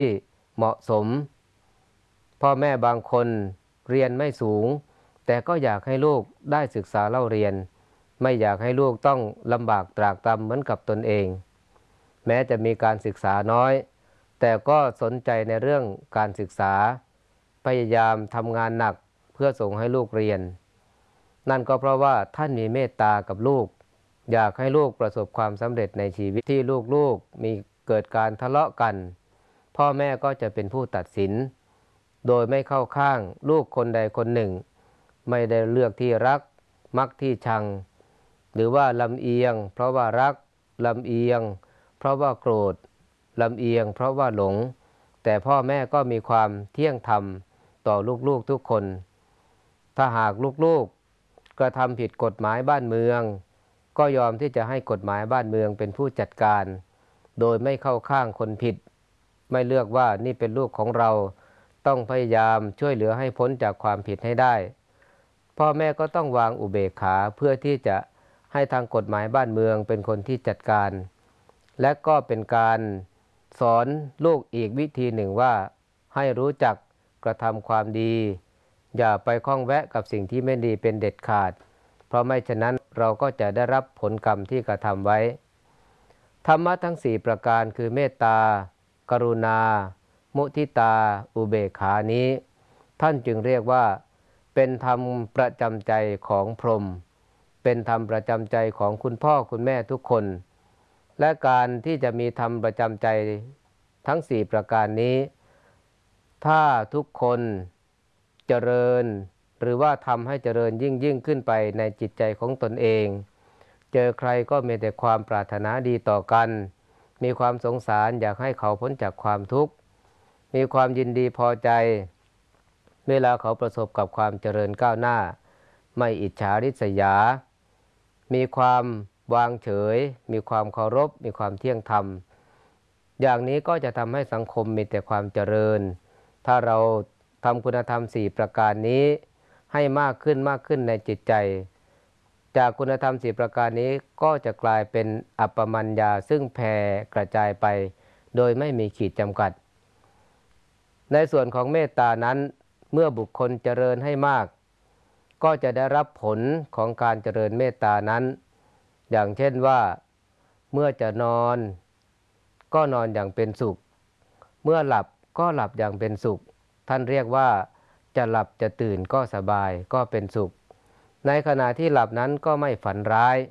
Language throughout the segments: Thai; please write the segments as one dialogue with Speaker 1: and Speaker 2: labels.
Speaker 1: ที่เหมาะสมพ่อแม่บางคนเรียนไม่สูงแต่ก็อยากให้ลูกได้ศึกษาเล่าเรียนไม่อยากให้ลูกต้องลำบากตรากตรำเหมือนกับตนเองแม้จะมีการศึกษาน้อยแต่ก็สนใจในเรื่องการศึกษาพยายามทำงานหนักเพื่อส่งให้ลูกเรียนนั่นก็เพราะว่าท่านมีเมตตากับลูกอยากให้ลูกประสบความสำเร็จในชีวิตที่ลูกๆมีเกิดการทะเลาะกันพ่อแม่ก็จะเป็นผู้ตัดสินโดยไม่เข้าข้างลูกคนใดคนหนึ่งไม่ได้เลือกที่รักมักที่ชังหรือว่าลำเอียงเพราะว่ารักลำเอียงเพราะว่าโกรธลำเอียงเพราะว่าหลงแต่พ่อแม่ก็มีความเที่ยงธรรมต่อลูกๆทุกคนถ้าหากลูกๆกระทำผิดกฎหมายบ้านเมืองก็ยอมที่จะให้กฎหมายบ้านเมืองเป็นผู้จัดการโดยไม่เข้าข้างคนผิดไม่เลือกว่านี่เป็นลูกของเราต้องพยายามช่วยเหลือให้พ้นจากความผิดให้ได้พ่อแม่ก็ต้องวางอุเบกขาเพื่อที่จะให้ทางกฎหมายบ้านเมืองเป็นคนที่จัดการและก็เป็นการสอนลูกอีกวิธีหนึ่งว่าให้รู้จักกระทำความดีอย่าไปข้องแวะกับสิ่งที่ไม่ดีเป็นเด็ดขาดเพราะไม่ฉะนั้นเราก็จะได้รับผลกรรมที่กระทำไว้ธรรมะทั้ง4ประการคือเมตตากรุณามุทิตาอุเบกขานี้ท่านจึงเรียกว่าเป็นธรรมประจำใจของพรหมเป็นธรรมประจำใจของคุณพ่อคุณแม่ทุกคนและการที่จะมีธรรมประจำใจทั้ง4ประการนี้ถ้าทุกคนเจริญหรือว่าทำให้เจริญยิ่งขึ้นไปในจิตใจของตนเองเจอใครก็มีแต่ความปรารถนาดีต่อกันมีความสงสารอยากให้เขาพ้นจากความทุกข์มีความยินดีพอใจเวลาเขาประสบกับความเจริญก้าวหน้าไม่อิจฉาริษยามีความวางเฉยมีความเคารพมีความเที่ยงธรรมอย่างนี้ก็จะทำให้สังคมมีแต่ความเจริญถ้าเราทำคุณธรรม4ประการนี้ให้มากขึ้นในจิตใจจากคุณธรรม4ประการนี้ก็จะกลายเป็นอัปปมัญญาซึ่งแผ่กระจายไปโดยไม่มีขีดจำกัดในส่วนของเมตตานั้นเมื่อบุคคลเจริญให้มากก็จะได้รับผลของการเจริญเมตตานั้นอย่างเช่นว่าเมื่อจะนอนก็นอนอย่างเป็นสุขเมื่อหลับก็หลับอย่างเป็นสุขท่านเรียกว่าจะหลับจะตื่นก็สบายก็เป็นสุขในขณะที่หลับนั้นก็ไม่ฝันร้าย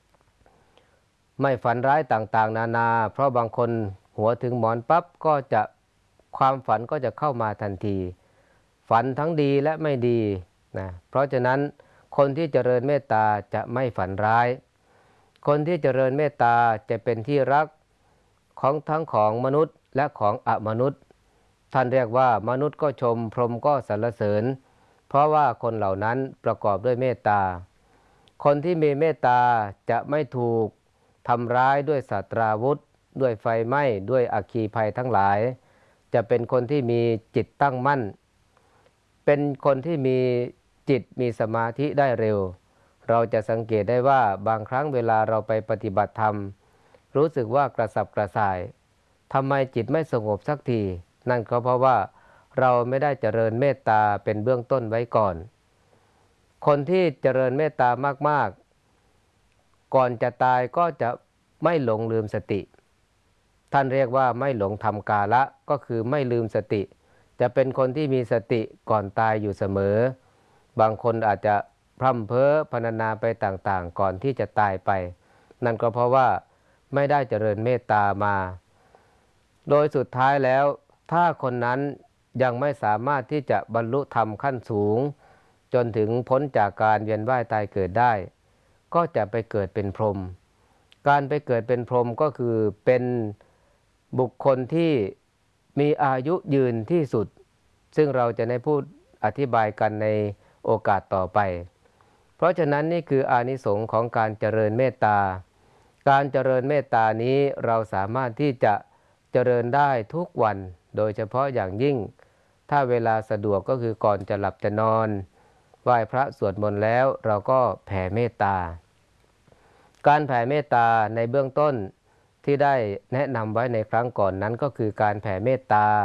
Speaker 1: ต่างๆนานาเพราะบางคนหัวถึงหมอนปั๊บก็จะความฝันก็จะเข้ามาทันทีฝันทั้งดีและไม่ดีนะเพราะฉะนั้นคนที่เจริญเมตตาจะไม่ฝันร้ายคนที่เจริญเมตตาจะเป็นที่รักของทั้งของมนุษย์และของอมนุษย์ท่านเรียกว่ามนุษย์ก็ชมพรหมก็สรรเสริญเพราะว่าคนเหล่านั้นประกอบด้วยเมตตาคนที่มีเมตตาจะไม่ถูกทำร้ายด้วยสัตราวุธด้วยไฟไหม้ด้วยอัคคีภัยทั้งหลายจะเป็นคนที่มีจิตตั้งมั่นเป็นคนที่มีจิตมีสมาธิได้เร็วเราจะสังเกตได้ว่าบางครั้งเวลาเราไปปฏิบัติธรรมรู้สึกว่ากระสับกระส่ายทำไมจิตไม่สงบสักทีนั่นก็เพราะว่าเราไม่ได้เจริญเมตตาเป็นเบื้องต้นไว้ก่อนคนที่เจริญเมตตามากๆก่อนจะตายก็จะไม่หลงลืมสติท่านเรียกว่าไม่หลงทำกาละก็คือไม่ลืมสติจะเป็นคนที่มีสติก่อนตายอยู่เสมอบางคนอาจจะพร่ำเพ้อพรรณนาไปต่างๆก่อนที่จะตายไปนั่นก็เพราะว่าไม่ได้เจริญเมตตามาโดยสุดท้ายแล้วถ้าคนนั้นยังไม่สามารถที่จะบรรลุธรรมขั้นสูงจนถึงพ้นจากการเวียนว่ายตายเกิดได้ก็จะไปเกิดเป็นพรหมการไปเกิดเป็นพรหมก็คือเป็นบุคคลที่มีอายุยืนที่สุดซึ่งเราจะได้พูดอธิบายกันในโอกาสต่อไปเพราะฉะนั้นนี่คืออานิสงส์ของการเจริญเมตตาการเจริญเมตตานี้เราสามารถที่จะเจริญได้ทุกวันโดยเฉพาะอย่างยิ่งถ้าเวลาสะดวกก็คือก่อนจะหลับจะนอนไหว้พระสวดมนต์แล้วเราก็แผ่เมตตาการแผ่เมตตาในเบื้องต้นที่ได้แนะนำไว้ในครั้งก่อนนั้นก็คือการแผ่เมตตา